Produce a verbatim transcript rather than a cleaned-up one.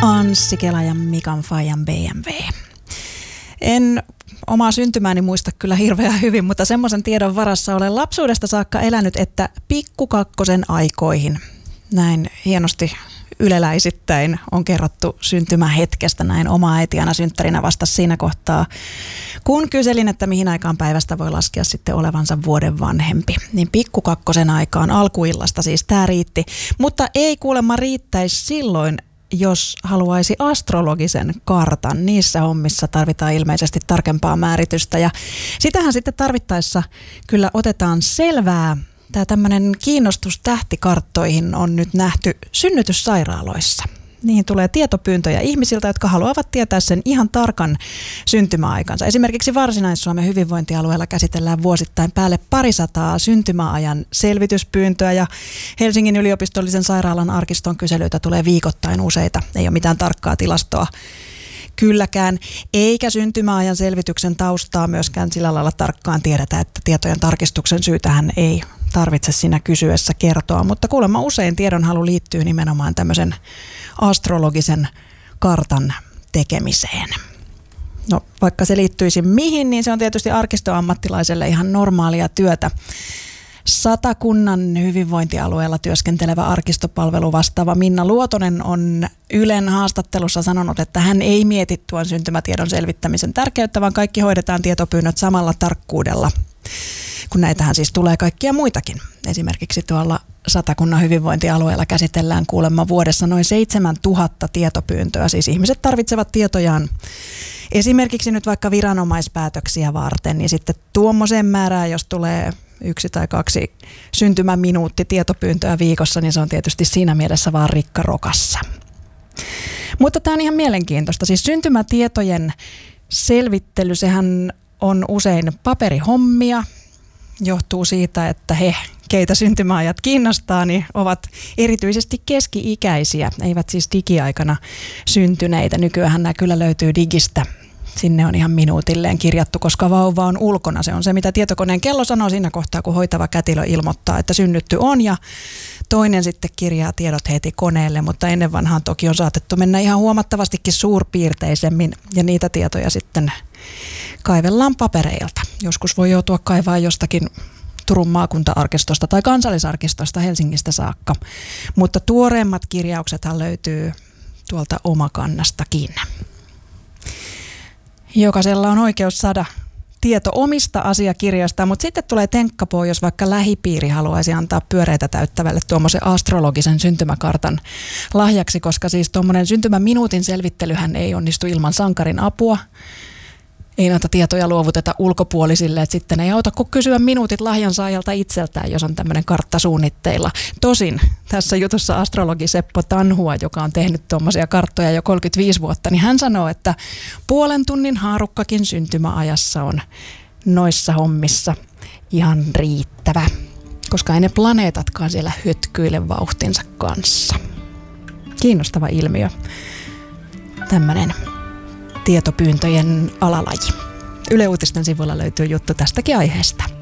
Anssi Kela ja Mikan Fajan B M W. En omaa syntymääni muista kyllä hirveän hyvin, mutta semmoisen tiedon varassa olen lapsuudesta saakka elänyt, että pikkukakkosen aikoihin näin hienosti yleläisittäin on kerrottu syntymähetkestä. Näin oma äiti aina synttärinä vastasi siinä kohtaa, kun kyselin, että mihin aikaan päivästä voi laskea sitten olevansa vuoden vanhempi. Niin pikkukakkosen aikaan alkuillasta siis tämä riitti, mutta ei kuulemma riittäisi silloin, jos haluaisi astrologisen kartan. Niissä hommissa tarvitaan ilmeisesti tarkempaa määritystä ja sitähän sitten tarvittaessa kyllä otetaan selvää. Tämä tämmöinen kiinnostus tähtikarttoihin on nyt nähty synnytyssairaaloissa. Niihin tulee tietopyyntöjä ihmisiltä, jotka haluavat tietää sen ihan tarkan syntymäaikansa. Esimerkiksi Varsinais-Suomen hyvinvointialueella käsitellään vuosittain päälle parisataa syntymäajan selvityspyyntöä ja Helsingin yliopistollisen sairaalan arkiston kyselyitä tulee viikoittain useita. Ei ole mitään tarkkaa tilastoa kylläkään, eikä syntymäajan selvityksen taustaa myöskään sillä lailla tarkkaan tiedetä, että tietojen tarkistuksen syytähän ei tarvitse siinä kysyessä kertoa, mutta kuulemma usein tiedonhalu liittyy nimenomaan tämmöisen astrologisen kartan tekemiseen. No vaikka se liittyisi mihin, niin se on tietysti arkistoammattilaiselle ihan normaalia työtä. Satakunnan hyvinvointialueella työskentelevä arkistopalvelu vastaava Minna Luotonen on Ylen haastattelussa sanonut, että hän ei mieti tuon syntymätiedon selvittämisen tärkeyttä, vaan kaikki hoidetaan tietopyynnöt samalla tarkkuudella, kun näitähän siis tulee kaikkia muitakin. Esimerkiksi tuolla Satakunnan hyvinvointialueella käsitellään kuulemma vuodessa noin seitsemäntuhatta tietopyyntöä. Siis ihmiset tarvitsevat tietojaan esimerkiksi nyt vaikka viranomaispäätöksiä varten, niin sitten tuommoiseen määrään, jos tulee yksi tai kaksi syntymäminuutti tietopyyntöä viikossa, niin se on tietysti siinä mielessä vaan rikkarokassa. Mutta tämä on ihan mielenkiintoista. Siis syntymätietojen selvittely, sehän on usein paperihommia. Johtuu siitä, että he, keitä syntymäajat kiinnostaa, niin ovat erityisesti keski-ikäisiä, eivät siis digiaikana syntyneitä. Nykyään nämä kyllä löytyy digistä. Sinne on ihan minuutilleen kirjattu, koska vauva on ulkona. Se on se, mitä tietokoneen kello sanoo siinä kohtaa, kun hoitava kätilö ilmoittaa, että synnytty on. Ja toinen sitten kirjaa tiedot heti koneelle, mutta ennen vanhaan toki on saatettu mennä ihan huomattavastikin suurpiirteisemmin. Ja niitä tietoja sitten kaivellaan papereilta. Joskus voi joutua kaivaa jostakin Turun maakunta-arkistosta tai kansallisarkistosta Helsingistä saakka. Mutta tuoreemmat kirjauksethan löytyy tuolta Omakannastakin. Jokaisella on oikeus saada tieto omista asiakirjoista, mutta sitten tulee tenkkapoo, jos vaikka lähipiiri haluaisi antaa pyöreitä täyttävälle tuommoisen astrologisen syntymäkartan lahjaksi, koska siis tuommoinen syntymäminuutin selvittelyhän ei onnistu ilman sankarin apua. Ei näitä tietoja luovuteta ulkopuolisille, että sitten ei auta kuin kysyä minuutit lahjansaajalta itseltään, jos on tämmöinen kartta suunnitteilla. Tosin tässä jutussa astrologi Seppo Tanhua, joka on tehnyt tuommoisia karttoja jo kolmekymmentäviisi vuotta, niin hän sanoo, että puolen tunnin haarukkakin syntymäajassa on noissa hommissa ihan riittävä, koska ei ne planeetatkaan siellä hötkyile vauhtinsa kanssa. Kiinnostava ilmiö. Tämmöinen tietopyyntöjen alalaji. Yle Uutisten sivuilla löytyy juttu tästäkin aiheesta.